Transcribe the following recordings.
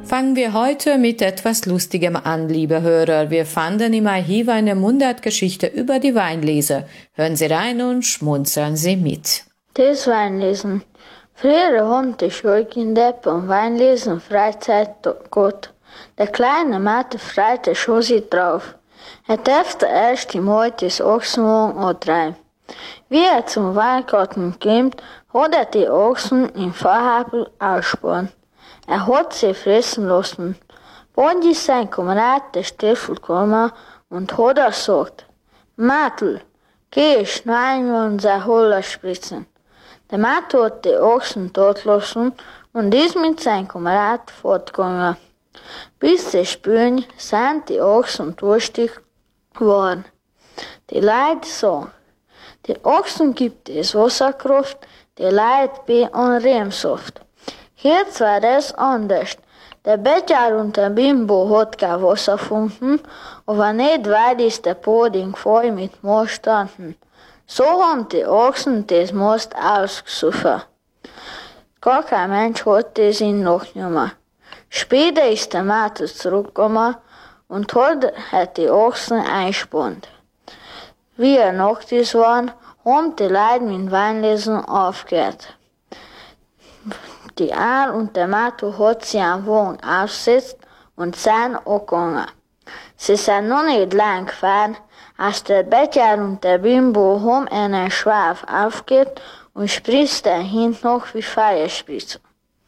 Fangen wir heute mit etwas Lustigem an, liebe Hörer. Wir fanden im Archiv eine Mundartgeschichte über die Weinlese. Hören Sie rein und schmunzeln Sie mit. Das Weinlesen. Früher haben die Schulkinder beim Weinlesen Freizeit gehabt. Der kleine Mathe freute schon sich drauf. Er durfte erst Mal das Ochsenwagen antreiben. Wie er zum Weingarten kommt, hat er die Ochsen im Fahrhäbel ausgespannt. Er hat sie fressen lassen. Bald ist sein Kamerad, der Steffel, gekommen und hat gesagt: Matl, geh schnell in unser Holler spritzen. Der Matl hat die Ochsen dort lassen und ist mit seinem Kamerad fortgegangen. Bis sie spüren, sind die Ochsen durstig geworden. Die Leute sagen: Die Ochsen gibt es Wasserkraft, die Leute bin an Remsaft. Jetzt war es anders. Der Becher und der Bimbo hat kein Wasser gefunden, aber nicht weit ist der Boden voll mit Moos standen. So haben die Ochsen das Most ausgesucht. Gar kein Mensch hat das ihn nachgenommen. Später ist der Mathe zurückgekommen und hat die Ochsen eingespannt. Wie er Nacht ist waren, haben die Leute mit Weinlesen aufgehört. Die Aal und der Mathe hat sie am Wagen aufgesetzt und sind angegangen. Sie sind noch nicht lang gefahren, als der Becher und der Bimbo haben einen Schweif aufgehört und spritzt dahin noch wie Feuerspritze.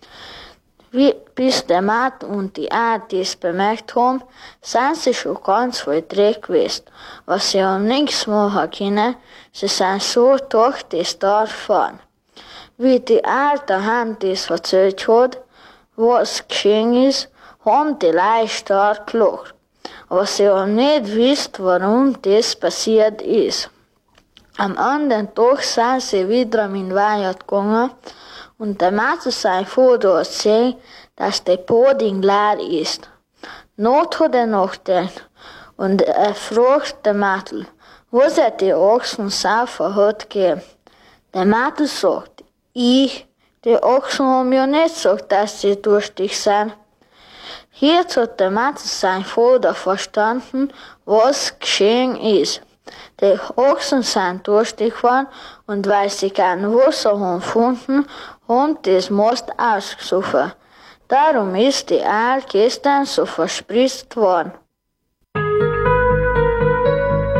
Bis der Mathe und die Aal das bemerkt haben, sind sie schon ganz voll Dreck gewesen. Was sie haben nichts machen können, sie sind so durch das Dorf gefahren. Wie die alte Hand das erzählt hat, was geschehen ist, haben die Leute stark gelacht. Aber sie haben nicht gewusst, warum das passiert ist. Am anderen Tag sind sie wieder in den Weinjagd gegangen und der Mathe sein Vater hat gesehen, dass der Pudding leer ist. Not hat er nachgedacht und er fragt den Mathe, was er die Ochsen saufen hat gegeben. Der Mathe sagt: Die Ochsen haben ja nicht gesagt, dass sie durstig sind. Jetzt hat der Mathe sein Vater verstanden, was geschehen ist. Die Ochsen sind durstig geworden und weil sie kein Wasser haben gefunden, haben das Most ausgesucht. Darum ist die Aal gestern so verspritzt worden.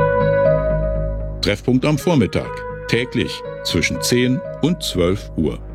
Treffpunkt am Vormittag. Täglich zwischen 10 und 12 Uhr.